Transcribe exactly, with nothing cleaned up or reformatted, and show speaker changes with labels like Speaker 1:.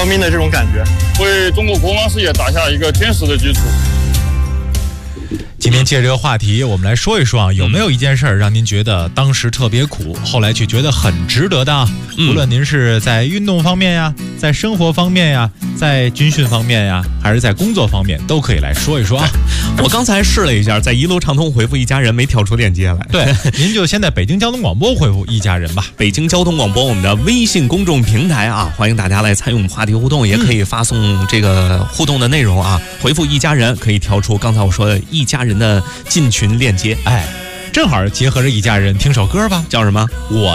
Speaker 1: 命的这种感觉，
Speaker 2: 为中国国防事业打下一个坚实的基础。
Speaker 3: 今天借这个话题，我们来说一说啊，有没有一件事儿让您觉得当时特别苦，后来却觉得很值得的啊？
Speaker 4: 嗯、
Speaker 3: 无论您是在运动方面呀，在生活方面呀，在军训方面呀，还是在工作方面，都可以来说一说啊。
Speaker 4: 我刚才试了一下，在一路畅通回复一家人没跳出链接来。
Speaker 3: 对，您就先在北京交通广播回复一家人吧。
Speaker 4: 北京交通广播我们的微信公众平台啊，欢迎大家来参与我们话题互动，也可以发送这个互动的内容啊，回复一家人可以跳出刚才我说的一家人的进群链接。
Speaker 3: 哎，正好结合着一家人听首歌吧，
Speaker 4: 叫什么？
Speaker 3: 我